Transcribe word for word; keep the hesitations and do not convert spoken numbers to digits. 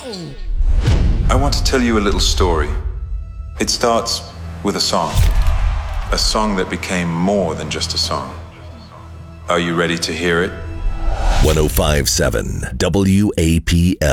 I want to tell you a little story. It starts with a song. A song that became more than just a song. Are you ready to hear it? one oh five point seven W A P L